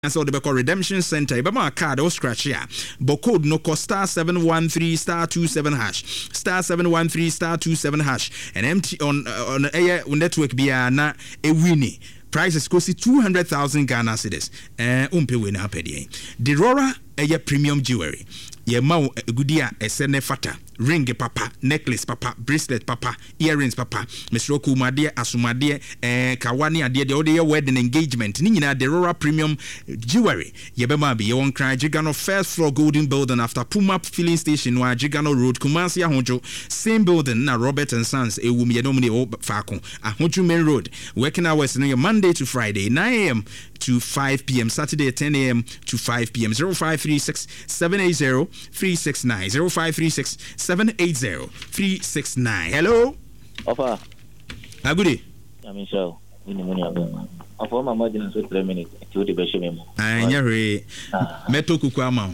And so the Beko Redemption Center, Ibama card or scratch ya. But code no cost *713*27 hash. *713*27 hash. And empty on air network be na a winnie. Price is cost 200,000 Ghana cedis. Umpe winner pedi. The Rora a premium jewelry. Ye mau gudia esene fata. Ring papa, necklace papa, bracelet papa, earrings papa, Miss Roku Madia, Asumadia, Kawani Adia, the other wedding engagement, Nina, the Rora Premium Jewelry. Yebema be your cry, Gigano first floor golden building after Puma filling station, where Gigano Road, Kumasi Ahonjo, same building, na Robert and Sons, a woman Yanomini Fakon, Ahonjo Main Road, working hours Monday to Friday, 9 a.m. to 5 p.m. Saturday 10 a.m. to 5 p.m. 0536 780 369 0536 780-369. Hello. Ofa. Good day. I'm sure. I form a margin so 3 minutes to the Beshimemo. I never meto kukwama.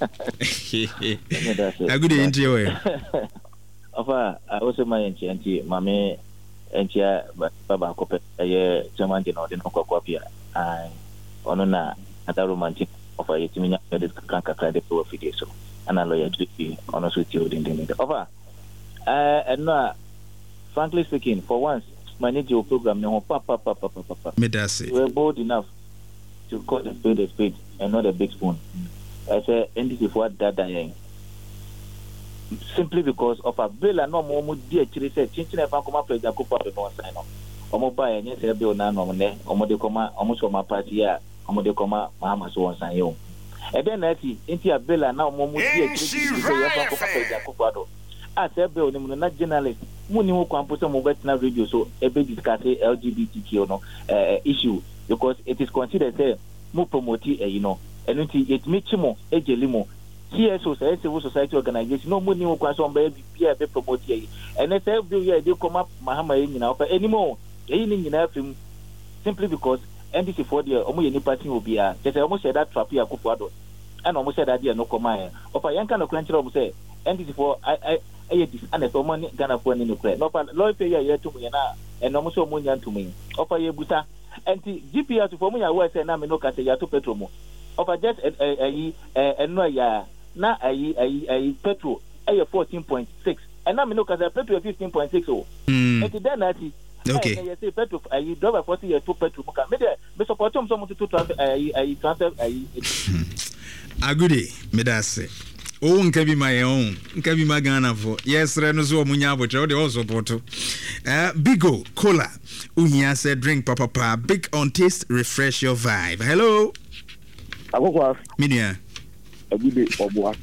Good day into your way. Ofa, I also my auntie, Mammy, and Baba Cope, a year, someone did not in Hokopia. I honor another romantic of a Timina, that is Kanka credit for a video. So. And I lawyer to be honest with you in the middle. Over. And frankly speaking, for once, my radio program, no papa. We're bold enough to call the spade a spade and not a big spoon. I say, and this is what that I am. Simply because of a bill and no more dear chili said, Chinchin and Pancoma plays a couple of one sign off. Omoba and yes, a bill now, Omodecoma, almost from my party, Omodecoma, Mahamas one sign you. And then I see into a bill and now more as a bill, not journalist, Munimu Campusa Mobile Radio, so a big discuss LGBTQ issue because it is considered a more promoting, and it makes more a jelimo. CSO, civil society organization, no money will cross on baby, be promoted. And as a bill, they come up Mahama anymore, in film simply because. And this is for the almost party will be just almost said that trap here Kufuado and almost said idea no command of a young kind of country of say and this is for I and for money Ghana for any nuclear no lawyer pay a to me and almost so money to me of a buta and the GPS for me I was saying I'm no case ya to petrol of a just a no ya na a petrol a 14.6 and I'm no case petrol 15.6 and then I see. Okay. I say petrol. I drive 40 years to petrol. Maybe support someone to transfer. I transfer. A good day, medase. Oh, nkabi my own. Nkabi magana for. Yes, Renozo Munyabo. They also porto. Bigo cola. Unya said drink papa. Big on taste. Refresh your vibe. Hello. Akokwa. Minia. A good day, Obwa.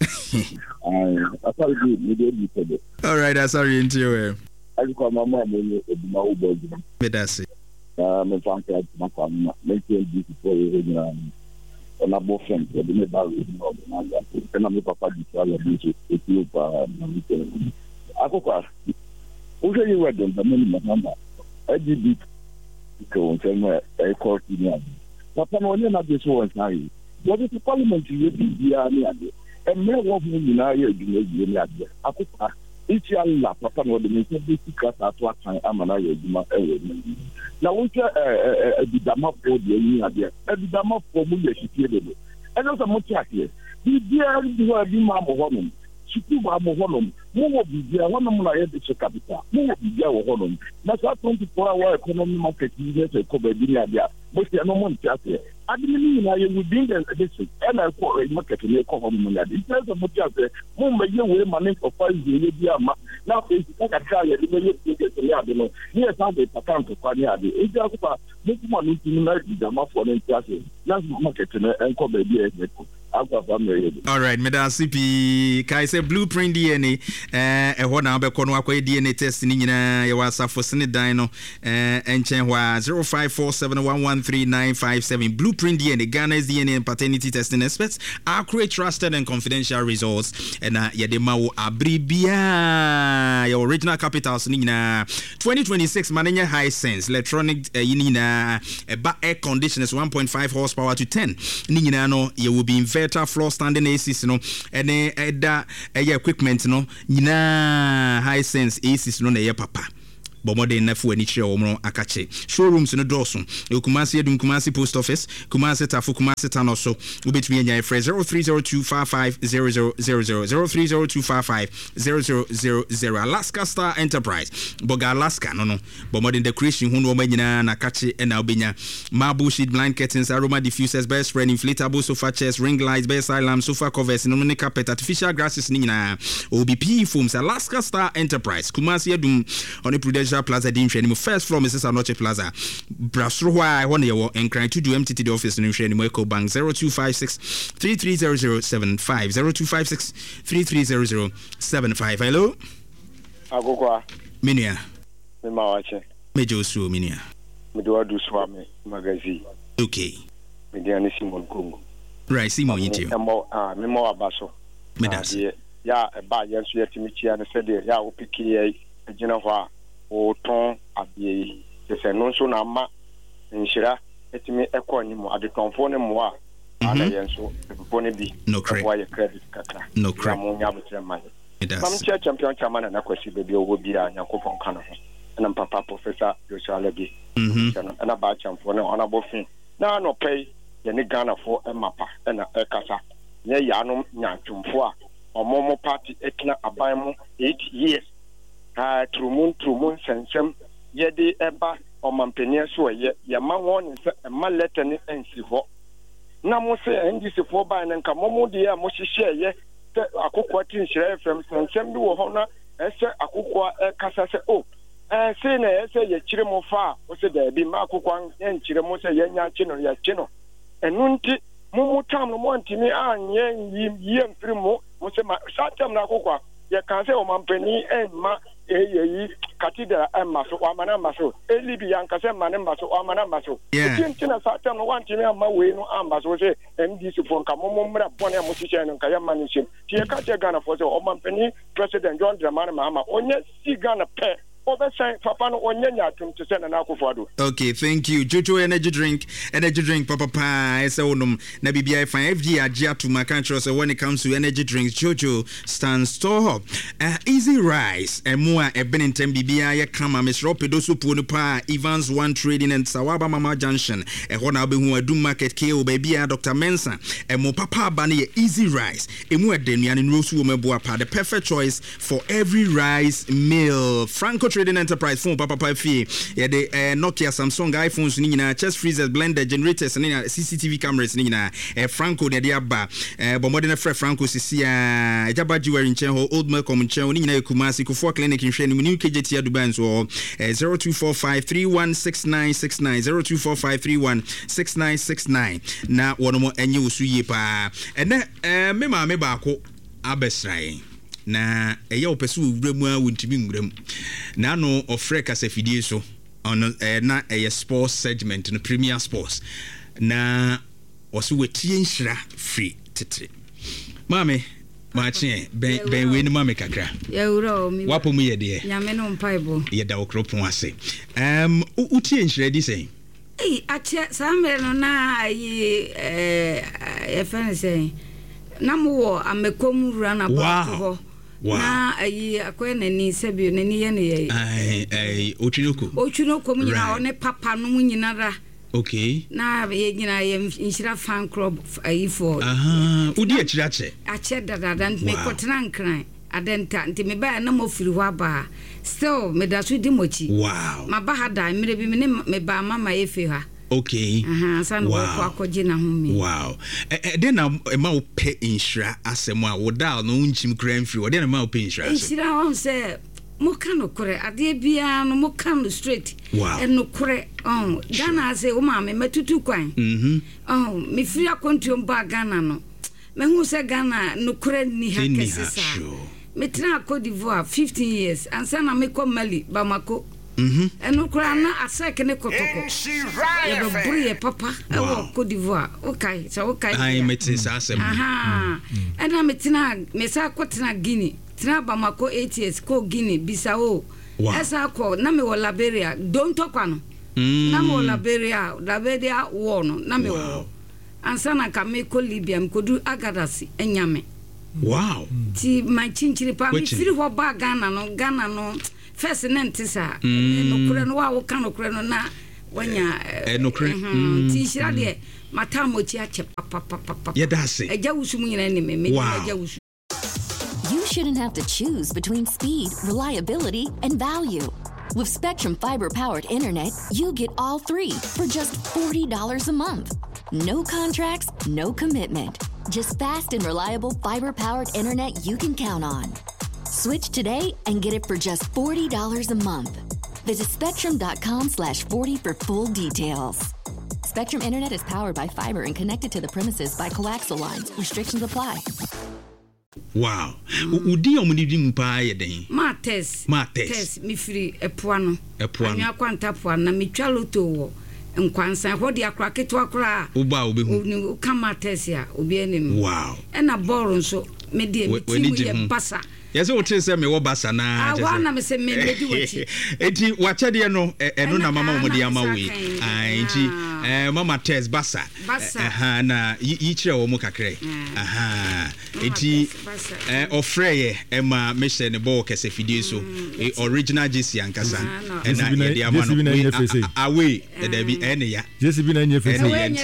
I thought you needed to. All right, I'm sorry into your. I call my mom when my old boy. Medase. My father, my family, making beautiful and I'm both friends. I didn't know and I'm papa. If you Akokwa. Who you read them? The minimum I did it. Go and tell me a court in Papa, no one not this one. What is the parliament you be and may walk in Akokwa. Each year, Papa, what the minister because at what time I'm an now, we say a dama for the idea, a dama for Mulia, and also much here. The dear be mamma woman, Sukuba Moholum, more be there, one of my capital, more be there, Holum. That's what 24-hour economy market is a cover dinner, but they are no one here. I didn't mean I would be in this and I call a market in a common. In terms of much as a moment, you will manage for 5 years. Now, it's like a guy, you here's how they account to Panyadi. It's just about this money to unite the mouth for them classes. That's market and cover the all right, Madam CP, Kaise Blueprint DNA, what now be kono akwa DNA test ni nyina ye wasa for sene dan no enchen wa 0547113957 Blueprint DNA, Ghana's DNA and paternity testing experts, accurate, trusted and confidential results, and ye de ma wo abribia your original capitals ni nyina 2026 Manenya High Sense electronic yinina air conditioners 1.5 horsepower to 10 ni nyina no ye will be inverter floor standing ACs no ene eda equipment no nyina High Sense ACs no na ye papa bomode na fu ani kire wo mo akache showrooms no doso Kumasi Edum Kumasi Post Office Kumasi Tafu Kumasi Tanoso ubetumi anya frɛ 0302550000 0302550000 Alaska Star Enterprise Boga Alaska no bomode the creation hu no manyina na kache na obenya marble sheet blind curtains aroma diffusers best spread inflatable sofa chairs ring lights best alarm sofa covers no carpet artificial grasses ni nyina OBP foams Alaska Star Enterprise Kumasi Edum on the Prudential Plaza dinhwe ni first floor Mrs. Anoche Plaza brasro hwa I want your encrypt to do MTT the office ni nhwe ni Eco Bank 0256 330075 0256 330075 hello Agogwa Minia Mema wache Mejo su Minia Medo adu swame magazine okay Mediani Simon Kongo right Simon yitio memo abaso medasi ya ba yenso yetimi chia ne sede ya opiki ye agina ho a o ton abie se no so na ma nhira etimi ekonimu adetonfo ne mo a ana yenso ebone bi no credit kaka no credit mo nya botre man medasi chia champion chairman na kwasi bebi owo bi a yakopon kana ho na papa professor Joshua Lagi na ba champion na ona bofin na no pay ye ne Ghana for mapa na ekasa nye yanom nyantumfo a omomo party etna aban 8 years trumun sensem ye de eba omampenia so ye ma won se ma letter ni ensi ho na mo se ndisi fo ba na nka momo de a mo hihye ye te akokwa tinhyira fm sensem bi wo ho na ese akokwa kasa se se na ese ye kire mo fa o se da bi ma akokwa enkyire mo se ye nya kino ya kino enunti mumu tam no montimi anye yie mfiri mo se ma satam na akokwa ye kan se o mampani enma eyi katidra emma so amana maso elibi yankase mane maso amana maso tintina satam no wantimi amma we no amba so se MDC fo nka mo mra bone mo hihye no nka ye manishim tie ka tie Ghana fo se o mampani President John Dramani Mahama onye si Ghana pe Papa no onyanya tum to send na akufado. Okay, thank you. Jojo energy drink papa ese onum na bibia fine FG agia to my country so when it comes to energy drinks Jojo stands tall. Easy Rice emua ebenentem bibia ye kama Mr. Opedo supu no pa Evans One Trading and Sawaba Mama Junction ho na obehu Adum Market KO bibia Dr. Mensa emo papa ba na Easy Rice emu edenuane nrosu wo meboa pa the perfect choice for every rice meal. Franco Trading Enterprise phone papa fee yeah the Nokia Samsung iPhones ni nyina chest freezers blender generators ni CCTV cameras ni nyina Franco ne dia ba bomode na Franco sisi Jaba Jewelry nchen ho Old Malcolm nchen ni nyina Kumasi Kufo Clinic nhwe ni new KJT Dubai so 0245316969 0245316969 na wono enye usuye pa ene me ma me ba ko abesrai na eya opesu wuramu a wontimi nwuram na no ofre kasafidie so on na eya sports segment no Premier Sports na oso wetie nhira free tete mame mache ben we ni mame kakra ya wura mi wapo mu ye de nyame no mpaibo ye da okropon ase utie nhira di sen ache samre no na ayi efene sen na mo amekom wura na ba Wow. Na ayi akwena ni sebio na ni ye ne ye otwinoko mu nyina one papa no mu nyina ra okay na ye nyina ye nhira fan club ayi for udi achirache ache dada me kotena nkran adenta nti me ba na mo firi ho aba still me da so di mochi wow ma ba hada mere bi me ba mama ye fe ha okay san wo akoje na humi wow then na ma wo pe insura asem a wo da no nchim kran free wo then ma wo pe insura insura won say mo kan no kore ade bia no mo kan no straight wow no kore Ghana say wo ma me matutu kwan me free akontuom ba Ghana no me hu say Ghana no kore ni ha kesisa me tra Cote d'Ivoire 15 years ansa na me ko Mali Bamako eno kura na asake ne kotoko ya do brie papa e wo Cote d'Ivoire okay so okay ai meti sa asem ena metina me sa kotena Guinea tina Bamako 8 years ko Guinea Bissau esa ko na me wo Liberia don to kwano na me wo Liberia wo no na me wo ansa na ka me ko Libya me kodu Agadasi enyame wow ti my chinchiri pa me firi ho ba Ghana no first nentisa no kure no wa wo kan no kure no na wanya no kure ti shira de mata mochi ache papa yedase eja wusu mu nyina ne me eja wusu. You shouldn't have to choose between speed, reliability, and value. With Spectrum Fiber-powered internet, you get all three for just $40 a month. No contracts, no commitment. Just fast and reliable fiber-powered internet you can count on. Switch today and get it for just $40 a month. Visit spectrum.com/40 for full details. Spectrum Internet is powered by fiber and connected to the premises by coaxial lines. Restrictions apply. Wow. Udi omudi mpa yeden. Mates mi free epuano. Anya kwanta puano na mitwa loto wo. Nkwansan hodi akra ketwa kra. Uba obehu. Kama tes ya obi enim. Wow. Na ball nso me de mi timu ye basa. Yes, what is me wo basa na. Wana me se me di wachi. Enti wachade no eno na mama omudi ama we. Enti mama test basa. Na yi kire wo mu kakre. Enti ofreye ema mission ne ball kese fidie so original JC ankasa na ye dia ma no away there be any ya JC bi na nye fe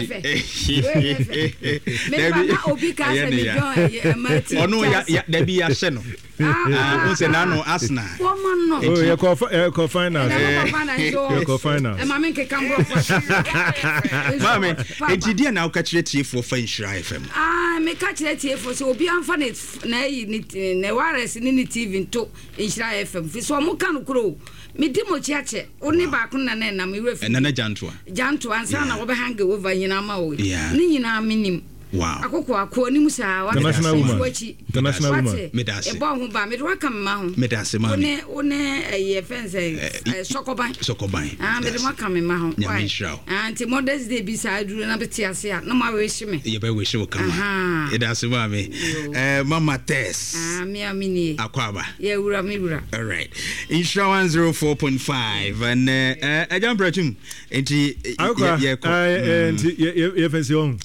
me na obi ka se me join mati ono ya there be ya hye no unse na no Arsenal woman no oh you go final you go final e ma me nke kan bro mame enti dia na uka kire tie for fa Nhyira FM me ka kire tie for so obi amfa na yi ne wares ni TV nto Nhyira FM fi so mo kan kuro me di mo chiache oni ba ko na na me refi na jantoa ansa na wo be hang over nyina ma wo ni nyina minim. Wow. Akoko ni musa wa international woman medase e bo ho ba me do aka ma ho medase ma one ye fence sokoban me do aka me ma ho anti modest day bi sa duro na beti ase a na ma we hye me ye ba we hye wo kama edase ma me mama test me amini akwaba ye wura me wura. All right, Nhyira 104.5 and ajam prachum enti ye ko enti ye fence on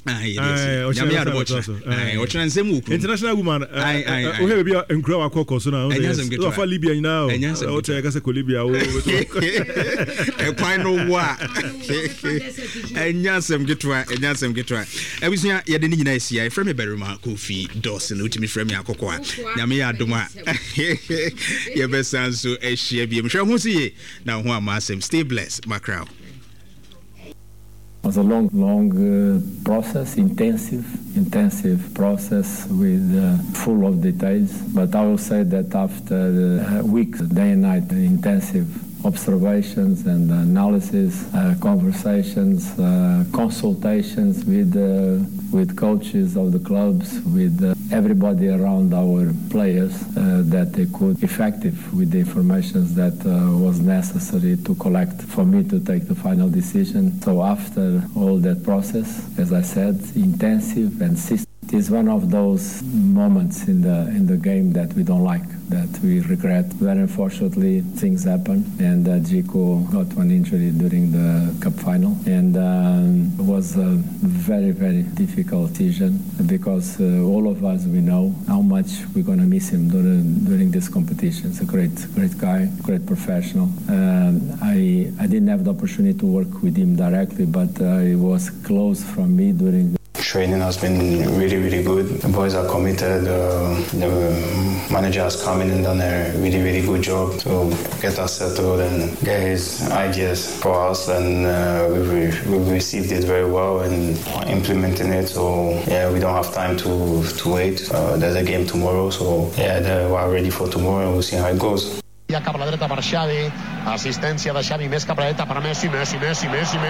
international woman we have be enkura akoko so na o fa Libya nyina o te ka se ko Libya o e kwan no wa enyasem getwa abusua ye de ni nyina asia e frame Beruma Kofi Dawson utimi frame akoko a nyame ya adoma ye besanso e hia bi mhwe ho sie na ho amasem. Stay blessed my crowd. It was a long process, intensive process with full of details. But I will say that after weeks, day and night, intensive observations and analysis, conversations, consultations with coaches of the clubs, with everybody around our players, that they could effective with the information that was necessary to collect for me to take the final decision. So after all that process, as I said, intensive and systematic. It is one of those moments in the game that we don't like, that we regret. Very unfortunately, things happen, and Zico got one injury during the cup final, and it was a very, very difficult decision because all of us, we know how much we're going to miss him during this competition. He's a great guy, great professional. I didn't have the opportunity to work with him directly, but it was close from me during training has been really, really good. The boys are committed. The manager has come in and done a really, really good job to get us settled and get his ideas for us. And we've received it very well and implementing it. So, yeah, we don't have time to wait. There's a game tomorrow. So, yeah, we're ready for tomorrow and we'll see how it goes. Ja cap a la dreta per Xavi, assistència de Xavi més cap a la dreta per Messi, immens Messi,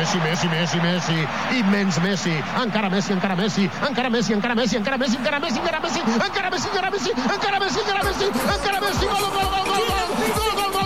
encara Messi, gol,